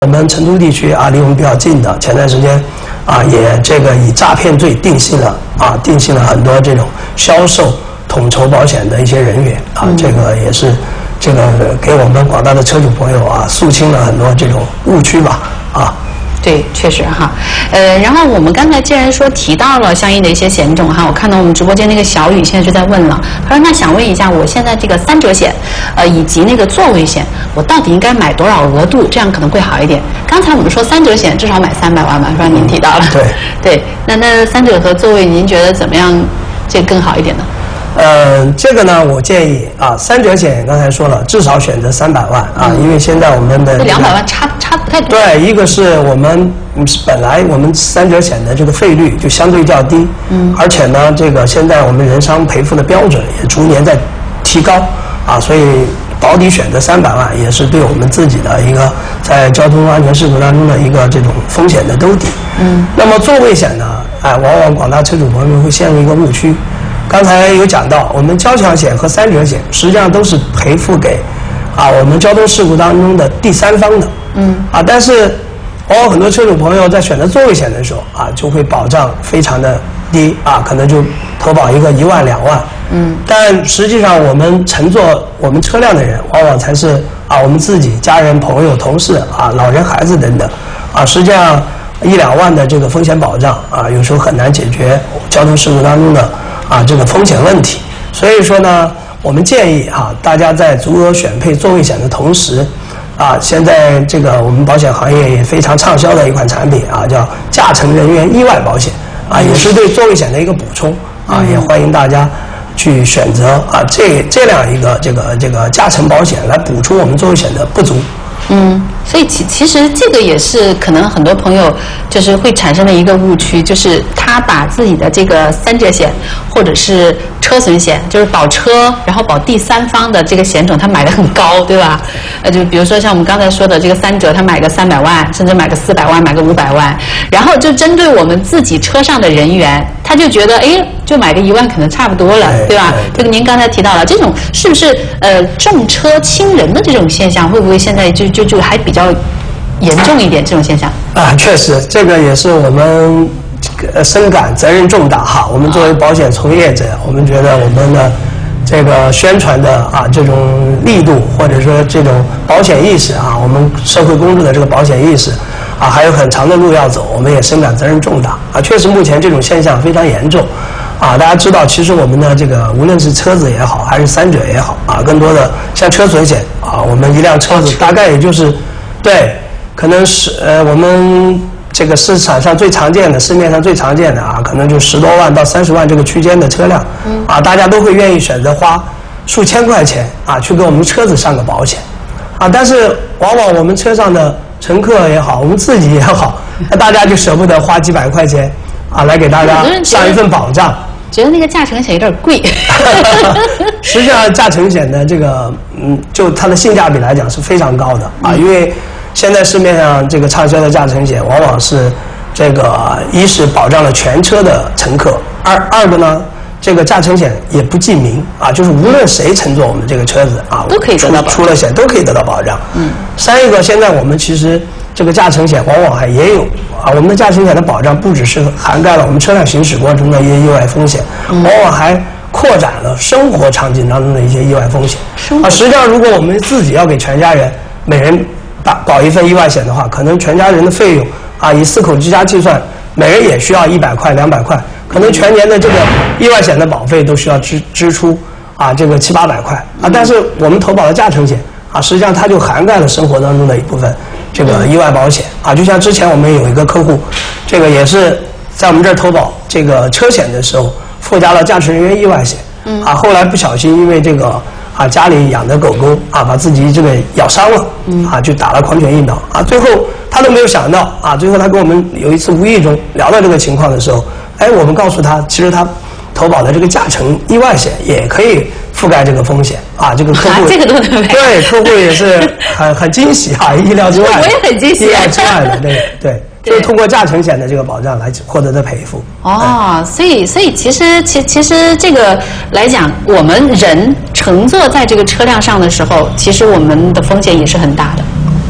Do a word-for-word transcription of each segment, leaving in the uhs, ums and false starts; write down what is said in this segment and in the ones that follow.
我们成都地区啊，离我们比较近的，前段时间啊，也这个以诈骗罪定性了啊，定性了很多这种销售统筹保险的一些人员啊，嗯、这个也是这个给我们广大的车主朋友啊，肃清了很多这种误区吧啊。 对，确实哈，呃，然后我们刚才既然说提到了相应的一些险种哈，我看到我们直播间那个小雨现在就在问了，他说那想问一下，我现在这个三者险，呃，以及那个座位险，我到底应该买多少额度，这样可能会好一点？刚才我们说三者险至少买三百万嘛，是吧？您提到了， 对对，那那三者和座位，您觉得怎么样这更好一点呢？ 呃，这个呢，我建议啊，三者险刚才说了，至少选择三百万啊，嗯、因为现在我们的这两百万差差不太多。 对，一个是我们本来我们三者险的这个费率就相对较低，嗯，而且呢，这个现在我们人伤赔付的标准也逐年在提高啊，所以保底选择三百万也是对我们自己的一个在交通安全事故当中的一个这种风险的兜底。嗯，那么座位险呢，哎，往往广大车主朋友们会陷入一个误区。刚才有讲到，我们交强险和三者险实际上都是赔付给啊我们交通事故当中的第三方的，嗯啊，但是往往很多车主朋友在选择座位险的时候啊，就会保障非常的低啊，可能就投保一个一万两万，嗯，但实际上我们乘坐我们车辆的人，往往才是啊我们自己家人、朋友、同事啊、老人、孩子等等，啊，实际上一两万的这个风险保障啊，有时候很难解决交通事故当中的。啊，这个风险问题，所以说呢，我们建议啊，大家在足额选配座位险的同时，啊，现在这个我们保险行业也非常畅销的一款产品啊，叫驾乘人员意外保险啊，也是对座位险的一个补充啊，也欢迎大家去选择啊这这样一个这个这个驾乘保险来补充我们座位险的不足。 嗯，所以其其实这个也是可能很多朋友就是会产生的一个误区，就是他把自己的这个三者险或者是车损险，就是保车然后保第三方的这个险种，他买的很高，对吧？呃，就比如说像我们刚才说的这个三者，他买个三百万，甚至买个四百万，买个五百万，然后就针对我们自己车上的人员，他就觉得哎，就买个一万可能差不多了，对吧？这个您刚才提到了，这种是不是呃重车轻人的这种现象，会不会现在就就就还比较严重一点这种现象？啊， 确实，这个也是我们呃深感责任重大哈。我们作为保险从业者，我们觉得我们的这个宣传的啊这种力度，或者说这种保险意识啊，我们社会公众的这个保险意识啊，还有很长的路要走，我们也深感责任重大啊。确实，目前这种现象非常严重。啊，大家知道，其实我们的这个无论是车子也好，还是三者也好，啊，更多的像车损险啊，我们一辆车子大概也就是，对，可能是呃我们这个市场上最常见的、市面上最常见的啊，可能就十多万到三十万这个区间的车辆，嗯，啊，大家都会愿意选择花数千块钱啊去给我们车子上个保险，啊，但是往往我们车上的乘客也好，我们自己也好，那大家就舍不得花几百块钱啊来给大家上一份保障。 觉得那个驾乘险有点贵， 实际上驾乘险的这个，嗯，就它的性价比来讲是非常高的啊，因为现在市面上这个畅销的驾乘险，往往是这个一是保障了全车的乘客，二二个呢，这个驾乘险也不记名啊，就是无论谁乘坐我们这个车子啊， 都可以得到保障， 出了险都可以得到保障。嗯，三一个，现在我们其实这个驾乘险往往还也有。啊，我们的驾乘险的保障不只是涵盖了我们车辆行驶过程中的一些意外风险，嗯、往往还扩展了生活场景当中的一些意外风险。啊，实际上，如果我们自己要给全家人每人保保一份意外险的话，可能全家人的费用啊，以四口之家计算，每人也需要一百块、两百块，可能全年的这个意外险的保费都需要支支出啊，这个七八百块啊。但是我们投保的驾乘险啊，实际上它就涵盖了生活当中的一部分。这个意外保险啊，就像之前我们有一个客户，这个也是在我们这儿投保这个车险的时候附加了驾乘人员意外险，嗯啊，后来不小心因为这个啊家里养的狗狗啊把自己这个咬伤了，嗯啊就打了狂犬疫苗啊，最后他都没有想到啊，最后他跟我们有一次无意中聊到这个情况的时候，哎，我们告诉他，其实他投保的这个驾乘意外险也可以覆盖这个风险啊，这个客户、 啊、这个都能对客户也是很很惊喜啊，意料之外的， 我也很惊喜， 意料之外的，对对，就是通过驾乘险的这个保障来获得的赔付。 哦，所以所以其实其其实这个来讲，我们人乘坐在这个车辆上的时候，其实我们的风险也是很大的。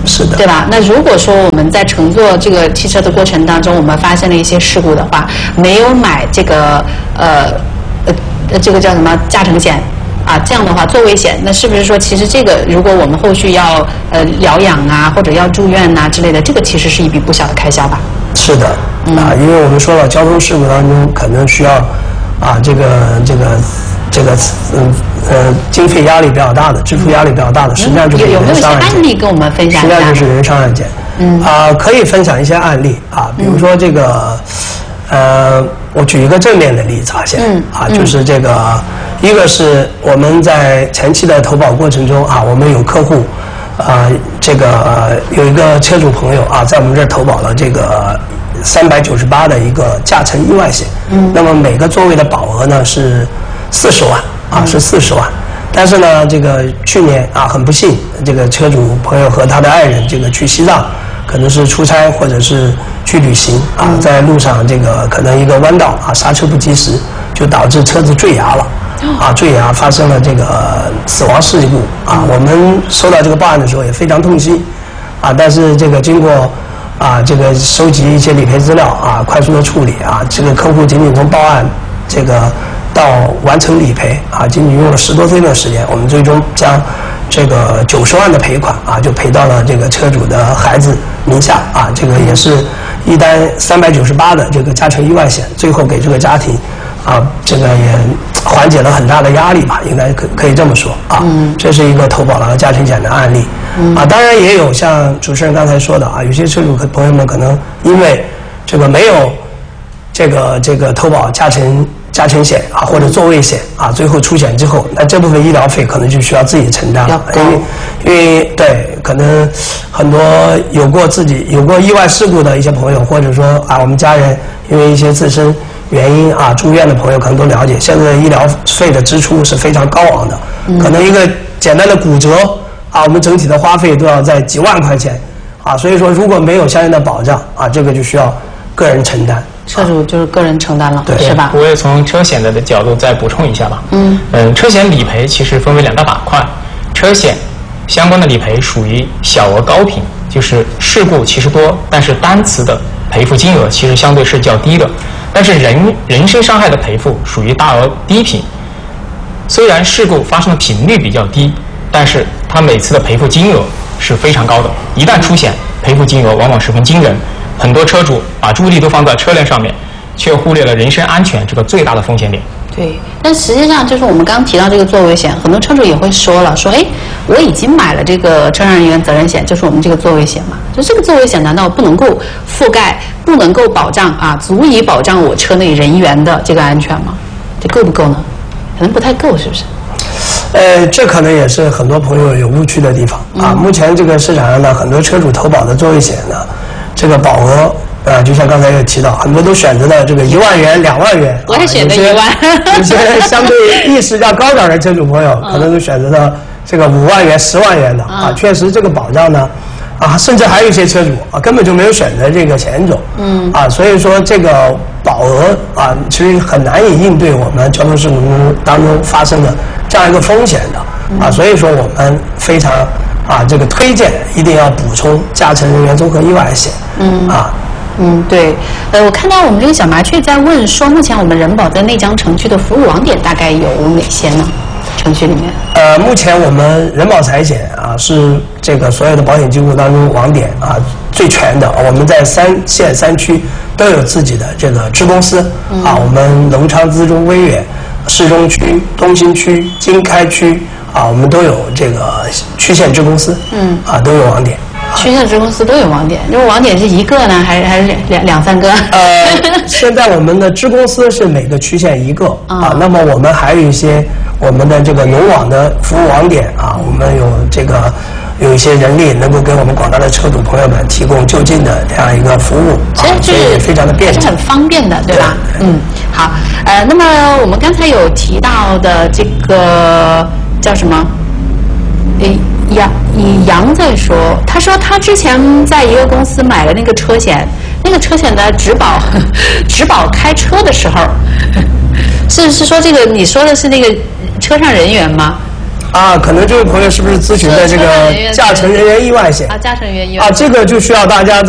是的， 对吧？那如果说我们在乘坐这个汽车的过程当中，我们发生了一些事故的话，没有买这个呃呃这个叫什么加成险啊，这样的话座位险，那是不是说其实这个如果我们后续要呃疗养啊，或者要住院呐、啊、之类的，这个其实是一笔不小的开销吧？ 是的， 嗯、 啊，因为我们说了，交通事故当中可能需要啊这个这个。这个嗯呃经费压力比较大的，支出压力比较大的，实际上就是有有没有一些人伤案件。 案例跟我们分享一下？ 实际上就是人伤案件。嗯啊，可以分享一些案例啊，比如说这个，呃，我举一个正面的例子啊，先嗯啊，就是这个，一个是我们在前期的投保过程中啊，我们有客户啊，这个呃有一个车主朋友啊，在我们这儿投保了这个。三百九十八的一个驾乘意外险，嗯，那么每个座位的保额呢是四十万啊，是四十万。但是呢，这个去年啊，很不幸，这个车主朋友和他的爱人这个去西藏，可能是出差或者是去旅行啊，在路上这个可能一个弯道啊，刹车不及时，就导致车子坠崖了。啊，坠崖发生了这个死亡事故啊。我们收到这个报案的时候也非常痛心啊，但是这个经过。啊，这个收集一些理赔资料啊，快速的处理啊，这个客户仅仅从报案这个到完成理赔啊，仅仅用了十多天的时间，我们最终将这个九十万的赔款啊，就赔到了这个车主的孩子名下啊，这个也是一单三百九十八的这个加成意外险，最后给这个家庭啊，这个也缓解了很大的压力吧，应该可可以这么说啊。嗯，这是一个投保了加成险的案例。嗯、啊，当然也有像主持人刚才说的啊，有些车主朋友们可能因为这个没有这个这个投保加成加成险啊，或者座位险啊，最后出险之后，那这部分医疗费可能就需要自己承担了，因为因为对，可能很多有过自己有过意外事故的一些朋友，或者说啊，我们家人因为一些自身原因啊住院的朋友，可能都了解，现在医疗费的支出是非常高昂的，嗯、可能一个简单的骨折。啊，我们整体的花费都要在几万块钱，啊，所以说如果没有相应的保障，啊，这个就需要个人承担。 车主就是个人承担了， 对， 是吧？ 我也从车险的角度再补充一下吧。嗯嗯，车险理赔其实分为两大板块，车险相关的理赔属于小额高频，就是事故其实多，但是单次的赔付金额其实相对是较低的。但是人人身伤害的赔付属于大额低频，虽然事故发生的频率比较低。但是它每次的赔付金额是非常高的，一旦出险，赔付金额往往十分惊人。很多车主把注意力都放在车辆上面，却忽略了人身安全这个最大的风险点。 对，但实际上就是我们刚刚提到这个座位险，很多车主也会说了，说哎，我已经买了这个车上人员责任险，就是我们这个座位险嘛，就这个座位险难道不能够覆盖，不能够保障啊，足以保障我车内人员的这个安全吗？这够不够呢？可能不太够，是不是？ 呃，这可能也是很多朋友有误区的地方啊。目前这个市场上呢，很多车主投保的座位险呢，这个保额啊，就像刚才有提到，很多都选择了这个一万元、两万元。 我也选择一万。 有些相对意识较高点的车主朋友，可能都选择了这个五万元、十万元的啊。确实，这个保障呢，啊，甚至还有一些车主啊，根本就没有选择这个险种。嗯。啊，所以说这个保额啊，其实很难以应对我们交通事故当中发生的这样一个风险的啊，所以说我们非常啊这个推荐一定要补充驾乘人员综合意外险。嗯啊， 嗯对，呃，我看到我们这个小麻雀在问说，目前我们人保在内江城区的服务网点大概有哪些呢？城区里面？ 呃，目前我们人保财险啊是这个所有的保险机构当中网点啊最全的，我们在三县三区都有自己的这个支公司、嗯、啊，我们隆昌、资中、威远、市中区、东新区、经开区啊，我们都有这个区县支公司，嗯，啊都有网点。 区县支公司都有网点，因为网点是一个呢，还是还是两两三个？ 呃，现在我们的支公司是每个区县一个、嗯、啊，那么我们还有一些我们的这个农网的服务网点啊，我们有这个有一些人力能够给我们广大的车主朋友们提供就近的这样一个服务， 其实就是非常的便利， 是很方便的，对吧？对嗯，好，呃，那么我们刚才有提到的这个叫什么？诶。杨以杨在说，他说他之前在一个公司买了那个车险，那个车险的只保只保开车的时候，是是说这个你说的是那个车上人员吗？ 啊，可能这位朋友是不是咨询的这个驾乘人员意外险？ 啊，驾乘人员意外啊，这个就需要大家在